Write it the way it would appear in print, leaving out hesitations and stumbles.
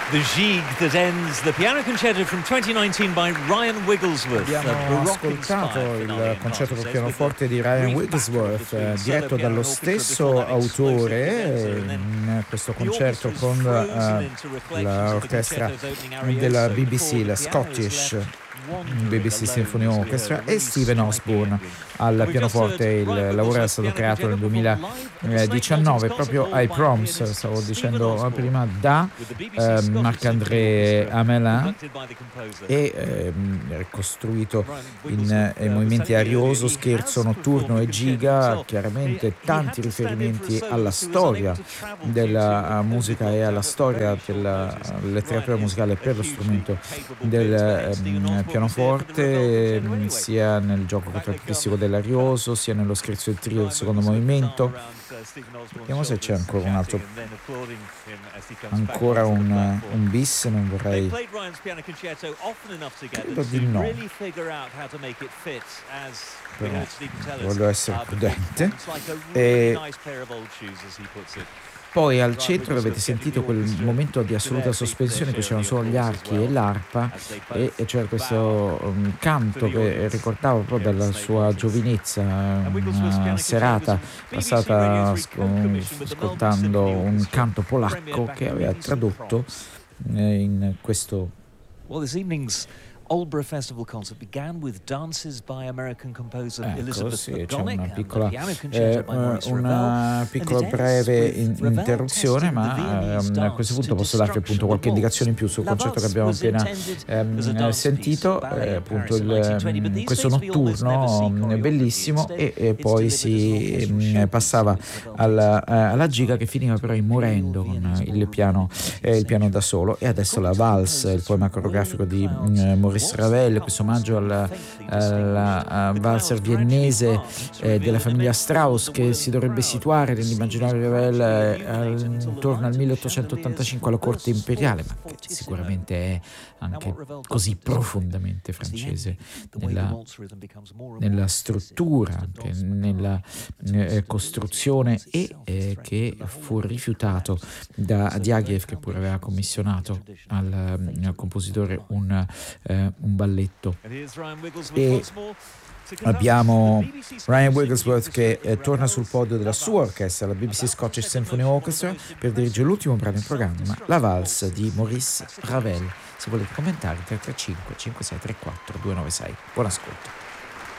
The Gigue that ends the piano concerto from 2019 by Ryan Wigglesworth. Abbiamo ascoltato il concerto per pianoforte di Ryan Wigglesworth, diretto dallo stesso autore, in questo concerto con l'orchestra della BBC, la Scottish BBC Symphony Orchestra, e Stephen Osborne al pianoforte. Il lavoro è stato creato nel 2019 proprio ai Proms, stavo dicendo prima, da Marc-André Hamelin, e costruito in movimenti arioso, scherzo, notturno e giga. Chiaramente tanti riferimenti alla storia della musica e alla storia della letteratura musicale per lo strumento del pianoforte, sia nel gioco contrappistico dell'arioso, sia nello scherzo del trio del secondo movimento. Vediamo se c'è ancora un bis, non vorrei, credo di no, però voglio essere prudente. E poi al centro avete sentito quel momento di assoluta sospensione, che c'erano solo gli archi e l'arpa, e c'era questo canto che ricordava proprio dalla sua giovinezza, una serata passata ascoltando un canto polacco che aveva tradotto in questo Aldeburgh Festival concert began with dances by American composer Elizabeth c'è Bogdanek una piccola breve interruzione, ma a questo punto posso darvi appunto qualche indicazione in più sul concerto che abbiamo appena sentito, appunto questo notturno bellissimo, e poi si passava alla giga, che finiva però immorendo con il piano da solo. E adesso la Valse, il poema coreografico di Maurice Ravel, questo omaggio alla valzer viennese della famiglia Strauss, che si dovrebbe situare nell'immaginario di Ravel intorno al 1885 alla corte imperiale, ma che sicuramente è anche così profondamente francese nella struttura, anche nella costruzione, e che fu rifiutato da Diaghilev, che pure aveva commissionato al compositore un balletto. E abbiamo Ryan Wigglesworth che torna sul podio della sua orchestra, la BBC Scottish Symphony Orchestra, per dirigere l'ultimo brano in programma, la Valse di Maurice Ravel. Se volete commentare, 335 5634 296. Buon ascolto.